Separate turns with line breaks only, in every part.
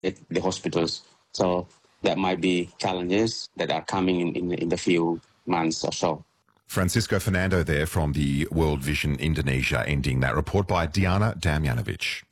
at the hospitals. So that might be challenges that are coming in the few months or so.
Francisco Fernando there from the World Vision Indonesia, ending that report by Diana Damjanovic.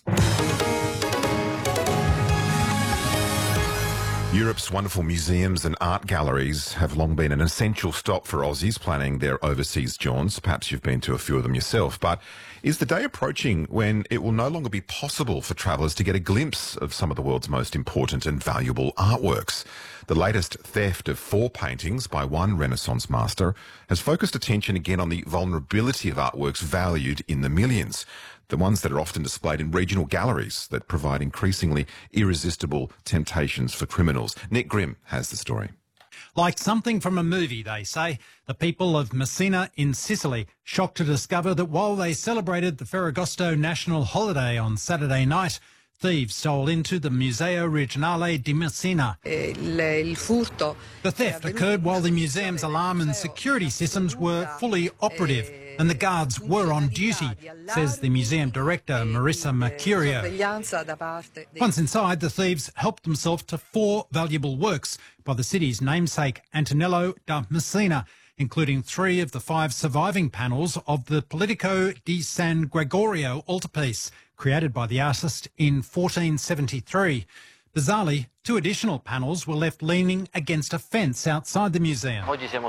Europe's wonderful museums and art galleries have long been an essential stop for Aussies planning their overseas jaunts. Perhaps you've been to a few of them yourself, but is the day approaching when it will no longer be possible for travellers to get a glimpse of some of the world's most important and valuable artworks? The latest theft of 4 paintings by one Renaissance master has focused attention again on the vulnerability of artworks valued in the millions. The ones that are often displayed in regional galleries that provide increasingly irresistible temptations for criminals. Nick Grimm has the story.
Like something from a movie, they say, the people of Messina in Sicily shocked to discover that while they celebrated the Ferragosto national holiday on Saturday night, thieves stole into the Museo Regionale di Messina. The theft occurred while the museum's alarm and security systems were fully operative and the guards were on duty, says the museum director, Marissa Mercurio. Once inside, the thieves helped themselves to 4 valuable works by the city's namesake, Antonello da Messina, including 3 of the 5 surviving panels of the Politico di San Gregorio altarpiece, created by the artist in 1473. Bizarrely, 2 additional panels were left leaning against a fence outside the museum.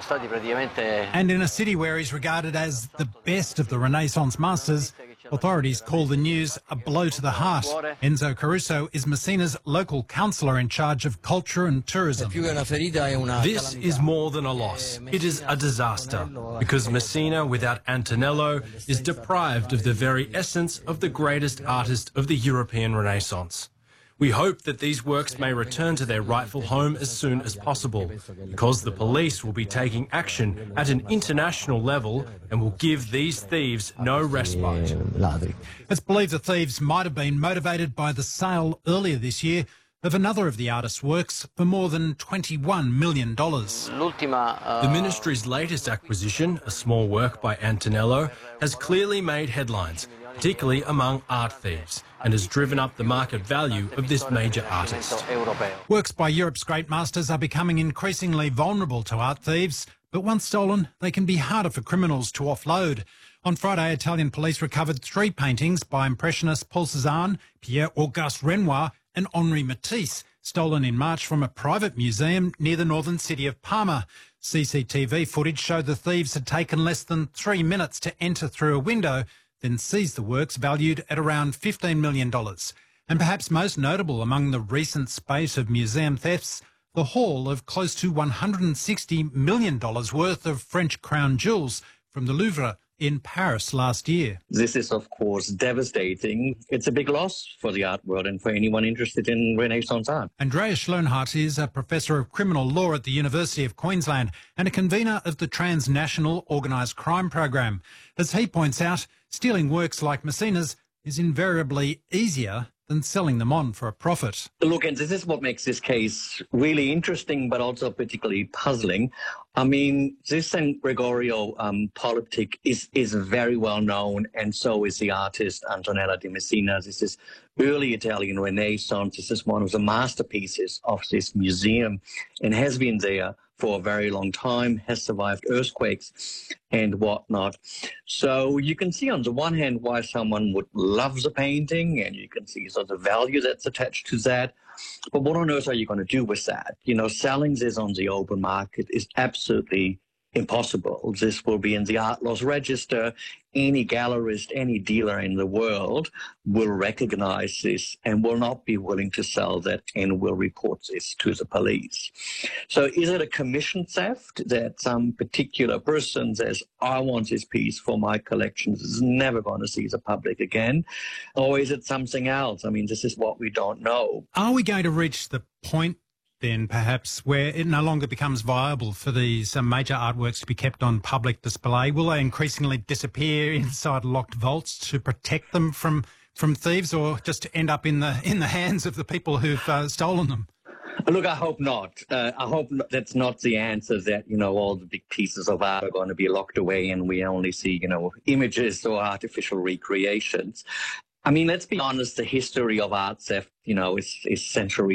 And in a city where he's regarded as the best of the Renaissance masters, authorities call the news a blow to the heart. Enzo Caruso is Messina's local councillor in charge of culture and tourism.
This is more than a loss. It is a disaster, because Messina without Antonello is deprived of the very essence of the greatest artist of the European Renaissance. We hope that these works may return to their rightful home as soon as possible, because the police will be taking action at an international level and will give these thieves no respite.
It's believed the thieves might have been motivated by the sale earlier this year of another of the artist's works for more than $21 million.
The ministry's latest acquisition, a small work by Antonello, has clearly made headlines, particularly among art thieves, and has driven up the market value of this major artist.
Works by Europe's great masters are becoming increasingly vulnerable to art thieves, but once stolen, they can be harder for criminals to offload. On Friday, Italian police recovered 3 paintings by Impressionists Paul Cézanne, Pierre-Auguste Renoir and Henri Matisse, stolen in March from a private museum near the northern city of Parma. CCTV footage showed the thieves had taken less than 3 minutes to enter through a window, then seized the works valued at around $15 million. And perhaps most notable among the recent spate of museum thefts, the haul of close to $160 million worth of French crown jewels from the Louvre in Paris last year.
This is, of course, devastating. It's a big loss for the art world and for anyone interested in Renaissance art.
Andreas Schloenhardt is a professor of criminal law at the University of Queensland and a convener of the Transnational Organised Crime Program. As he points out, stealing works like Messina's is invariably easier than selling them on for a profit.
Look, and this is what makes this case really interesting, but also particularly puzzling. I mean, this San Gregorio polyptych is very well known, and so is the artist Antonello di Messina. This is early Italian Renaissance. This is one of the masterpieces of this museum and has been there for a very long time, has survived earthquakes and whatnot. So you can see on the one hand why someone would love the painting, and you can see sort of the value that's attached to that. But what on earth are you going to do with that? You know, selling this on the open market is absolutely impossible. This will be in the art loss register. Any gallerist, any dealer in the world will recognize this and will not be willing to sell that and will report this to the police. So is it a commission theft that some particular person says, I want this piece for my collection, this is never going to see the public again? Or is it something else? I mean, this is what we don't know.
Are we going to reach the point then perhaps where it no longer becomes viable for these major artworks to be kept on public display? Will they increasingly disappear inside locked vaults to protect them from thieves, or just end up in the hands of the people who've stolen them?
Look, I hope not. I hope that's not the answer, that, you know, all the big pieces of art are going to be locked away and we only see, you know, images or artificial recreations. I mean, let's be honest, the history of art theft, you know, is centuries